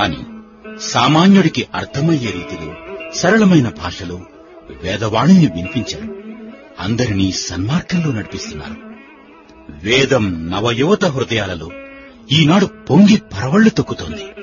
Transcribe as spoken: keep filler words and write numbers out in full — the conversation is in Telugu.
అని సామాన్యుడికి అర్థమయ్యే రీతిలో సరళమైన భాషలో వేదవాణిని వినిపించారు. అందరినీ సన్మార్గంలో నడిపిస్తున్నారు. వేదం నవయువత హృదయాలలో ఈనాడు పొంగి పరవళ్లు తొక్కుతోంది.